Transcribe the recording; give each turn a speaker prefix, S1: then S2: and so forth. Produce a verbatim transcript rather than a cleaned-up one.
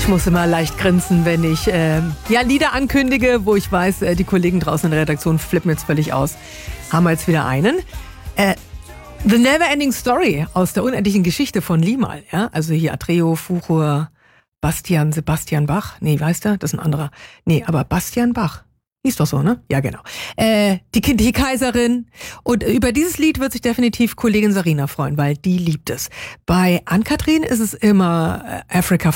S1: Ich muss immer leicht grinsen, wenn ich äh, ja, Lieder ankündige, wo ich weiß, äh, die Kollegen draußen in der Redaktion flippen jetzt völlig aus. Haben wir jetzt wieder einen. Äh, The Never-Ending Story aus der unendlichen Geschichte von Limahl. Ja? Also hier Atreo, Fuchur, Bastian, Sebastian Bach. Nee, weißt du, das ist ein anderer. Nee, aber Bastian Bach. Hieß doch so, ne? Ja, genau. Äh, die kindliche Kaiserin. Und über dieses Lied wird sich definitiv Kollegin Sarina freuen, weil die liebt es. Bei Ann-Kathrin ist es immer Africa